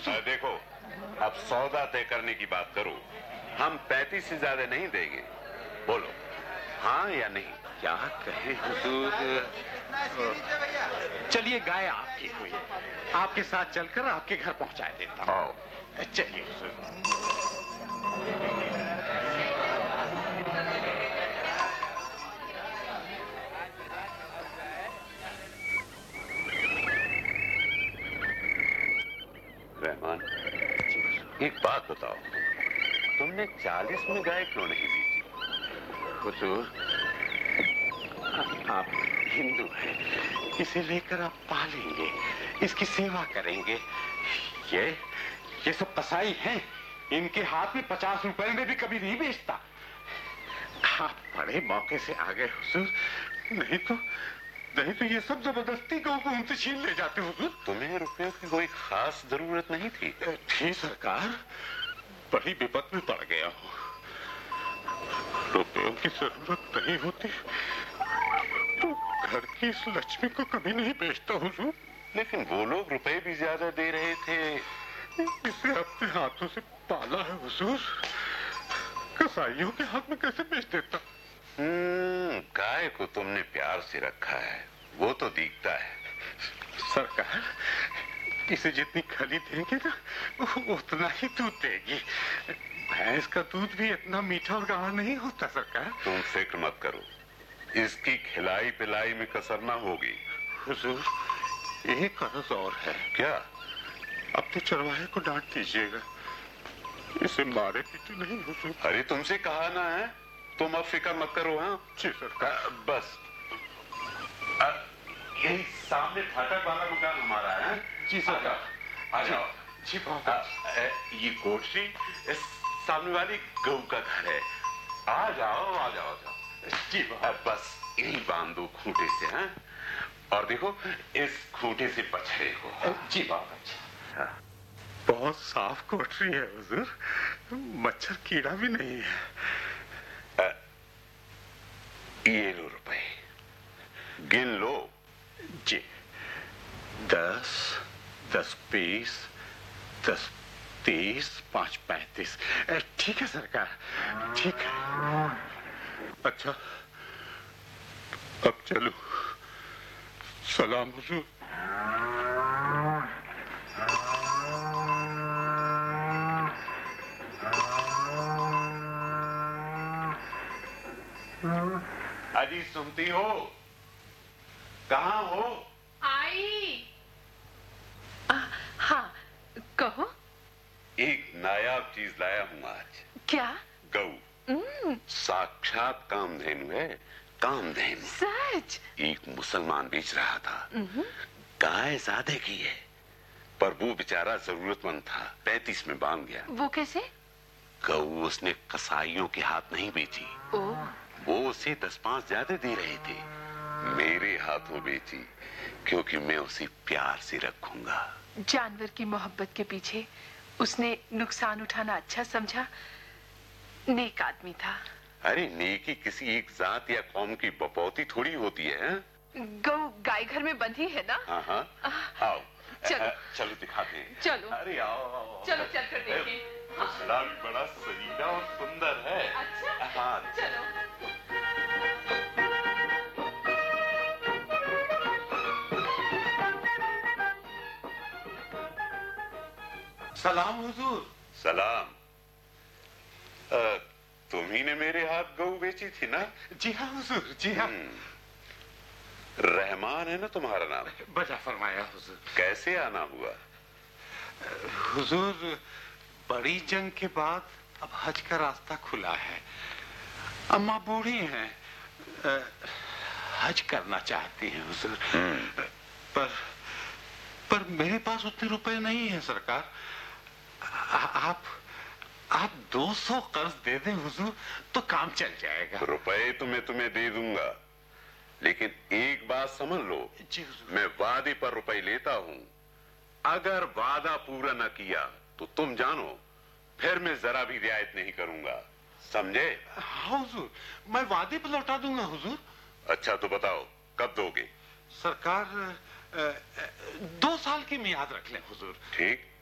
हुजूर। देखो, अब सौदा तय करने की बात करो। हम 35 से ज्यादा नहीं देंगे। बोलो हाँ या नहीं। क्या कहे हुजूर। चलिए, गाय आपकी हुई, आपके साथ चलकर आपके घर पहुंचा देता हूं। चलिए हुजूर। रहमान, एक बात बताओ, तुमने 40 में गाय क्यों नहीं बेची? हुजूर, आप हिंदू हैं, इसे लेकर आप पालेंगे, इसकी सेवा करेंगे। ये सब कसाई हैं, इनके हाथ में 50 रुपए में भी कभी नहीं बेचता। आप बड़े मौके से आ गए हुजूर, नहीं तो ये सब जबरदस्ती गौ को उनसे छीन ले जाते हुजूर। तुम्हें रुपयों की कोई खास जरूरत नहीं थी? थी सरकार, बड़ी विपत में पड़ गया हूँ। रुपयों की जरूरत नहीं होती तो घर की इस लक्ष्मी को कभी नहीं बेचता हुजूर। लेकिन वो लोग रुपए भी ज्यादा दे रहे थे। इसे अपने हाथों से पाला है हुजूर, कसाईयों के हाथ में कैसे बेच देता? गाय को तुमने प्यार से रखा है, वो तो दिखता है। सरकार, इसे जितनी खली देंगे ना, उतना ही दूध देगी। भैंस का दूध भी इतना मीठा और गाढ़ा नहीं होता सरकार। तुम फिक्र मत करो, इसकी खिलाई पिलाई में कसर ना होगी। हुजूर, एक अर्ज और है। क्या? अपने चरवाहे को डांट दीजिएगा, इसे मारे पीटे नहीं हुजूर। अरे तुमसे कहा ना है, तुम अब फिक्र मत करो। हाँ जी सरकार। बस यही सामने फाटक वाला मकान हमारा है। जी सरकार। आ जाओ। जी बहुत। ये कोठरी इस सामने वाली गऊ का घर है। आ जाओ आ जाओ आ जाओ। जी बस यही बांध दो खूंटे से। हैं? और देखो इस खूंटे से बछड़े को। जी बहुत अच्छा। बहुत साफ कोठरी है हुजूर, मच्छर कीड़ा भी नहीं है। ये लो रुपए, गिन लो। जी। 10, 10 20, 10 30, 5 35। ठीक है सरकार, ठीक है। अच्छा, अब चलो। सलाम हुजूर। अजी सुनती हो? कहाँ हो? आई। हाँ, कहो। एक नायाब चीज लाया हूँ आज। क्या? गऊ। साक्षात कामधेनु है, कामधेनु। सच? एक मुसलमान बेच रहा था। गाय ज्यादा की है, पर वो बेचारा जरूरतमंद था, 35 में बांध गया। वो कैसे? गऊ उसने कसाईयों के हाथ नहीं बेची। वो उसे 10-5 ज्यादा दे रहे थे, मेरे हाथों बेची, क्योंकि मैं उसे प्यार से रखूंगा। जानवर की मोहब्बत के पीछे उसने नुकसान उठाना अच्छा समझा। नेक आदमी था। अरे नेकी किसी एक जात या कौम की बपौती थोड़ी होती है। गौ गाय घर में बंधी है ना। हाँ हाँ, आओ चलो चलो दिखाते हैं। चलो। अरे आओ चलो चलकर देखें। घोड़ा भी बड़ा सजीला और सुंदर है। अच्छा हाँ चलो। सलाम हुजूर। सलाम। तुम्ही ने मेरे हाथ गऊ बेची थी ना? जी हाँ हुजूर, जी हाँ। रहमान है ना तुम्हारा नाम? बजा फरमाया हुजूर। कैसे आना हुआ? हुजूर, बड़ी जंग के बाद अब हज का रास्ता खुला है। अम्मा बूढ़ी हैं, हज करना चाहती हैं हुजूर। पर मेरे पास उतने रुपए नहीं है सरकार। आप 200 कर्ज दे दें हुजूर तो काम चल जाएगा। रुपए तो मैं तुम्हें दे दूंगा, लेकिन एक बात समझ लो। जी हुजूर। मैं वादे पर रुपए लेता हूँ, अगर वादा पूरा न किया तो तुम जानो फिर मैं जरा भी रियायत नहीं करूंगा, समझे? हाँ हुजूर, मैं वादे पर लौटा दूंगा हुजूर। अच्छा तो बताओ कब दोगे? सरकार 2 साल की मियाद रख लें हुजूर। ठीक,